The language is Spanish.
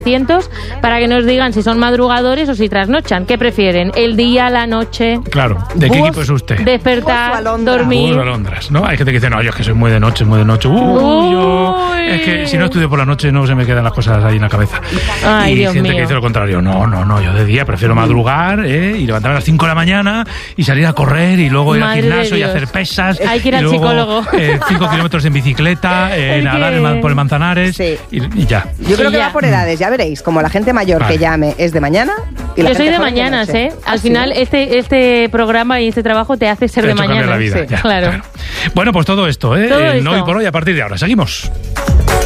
para que nos digan si son madrugadores o si trasnochan. ¿Qué prefieren? ¿El día, la noche? Claro, ¿de qué equipo es usted? Despertar, dormir. Alondras, ¿no? Hay gente que dice, no, yo es que soy muy de noche. Es que si no estudio por la noche no se me quedan las cosas ahí en la cabeza. Ay, y Dios gente mío. que dice lo contrario. No, yo de día prefiero madrugar y levantarme a las 5 de la mañana y salir a correr y luego ir al gimnasio y hacer pesas. Hay que ir al psicólogo. 5 kilómetros en bicicleta, nadar por el Manzanares y ya. Yo creo que va por edades, ya veréis, como la gente mayor que llame es de mañana. Y la yo soy gente de joven mañanas, noche. Al final este programa y este trabajo te hace ser de mañana. La vida, claro. Bueno, pues todo esto, Todo no esto. hoy por hoy, a partir de ahora. Seguimos.